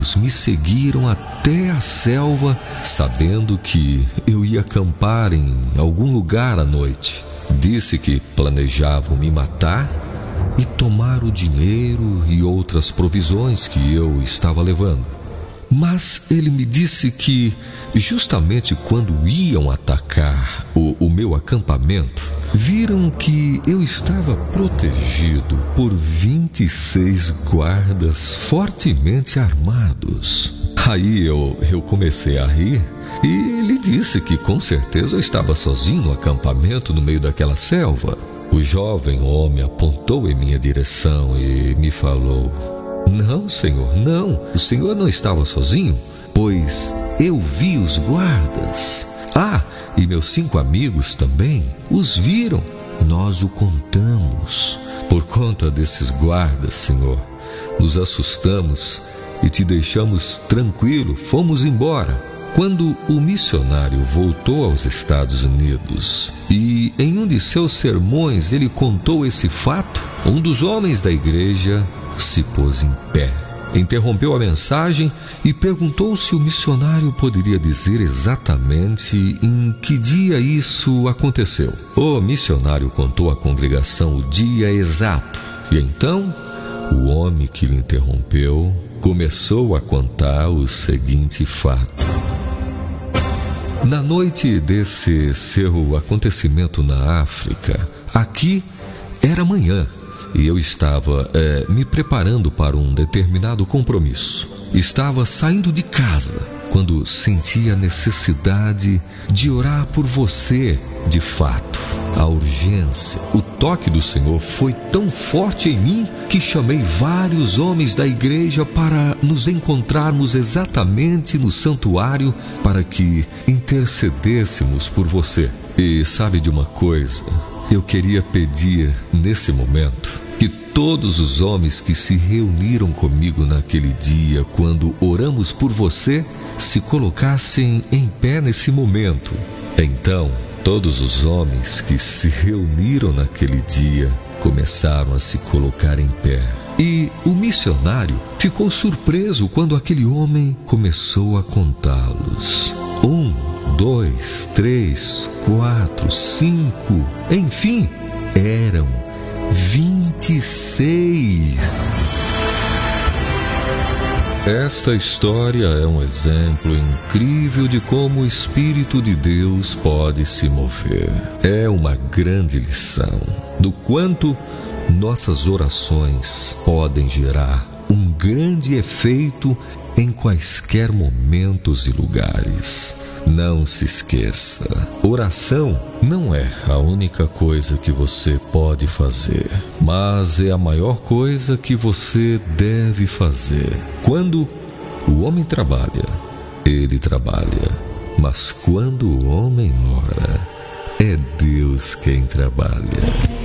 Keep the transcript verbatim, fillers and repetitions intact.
me seguiram até a selva, sabendo que eu ia acampar em algum lugar à noite. Disse que planejavam me matar e tomar o dinheiro e outras provisões que eu estava levando. Mas ele me disse que, justamente quando iam atacar o, o meu acampamento, viram que eu estava protegido por vinte e seis guardas fortemente armados. Aí eu, eu comecei a rir e ele disse que com certeza eu estava sozinho no acampamento no meio daquela selva. O jovem homem apontou em minha direção e me falou: "Não, senhor, não, o senhor não estava sozinho, pois eu vi os guardas. Ah, e meus cinco amigos também os viram. Nós o contamos. Por conta desses guardas, senhor, nos assustamos e te deixamos tranquilo, fomos embora." Quando o missionário voltou aos Estados Unidos e em um de seus sermões ele contou esse fato, um dos homens da igreja se pôs em pé, interrompeu a mensagem e perguntou se o missionário poderia dizer exatamente em que dia isso aconteceu. O missionário contou à congregação o dia exato e então o homem que lhe interrompeu começou a contar o seguinte fato. Na noite desse seu acontecimento na África, aqui era manhã e eu estava é, me preparando para um determinado compromisso. Estava saindo de casa quando senti a necessidade de orar por você. De fato, a urgência, o toque do Senhor foi tão forte em mim que chamei vários homens da igreja para nos encontrarmos exatamente no santuário para que intercedêssemos por você. E sabe de uma coisa? Eu queria pedir nesse momento que todos os homens que se reuniram comigo naquele dia, quando oramos por você, se colocassem em pé nesse momento. Então, todos os homens que se reuniram naquele dia começaram a se colocar em pé. E o missionário ficou surpreso quando aquele homem começou a contá-los. Um, dois, três, quatro, cinco, enfim, eram vinte e seis. Esta história é um exemplo incrível de como o Espírito de Deus pode se mover. É uma grande lição do quanto nossas orações podem gerar um grande efeito em quaisquer momentos e lugares. Não se esqueça, oração não é a única coisa que você pode fazer, mas é a maior coisa que você deve fazer. Quando o homem trabalha, ele trabalha, mas quando o homem ora, é Deus quem trabalha.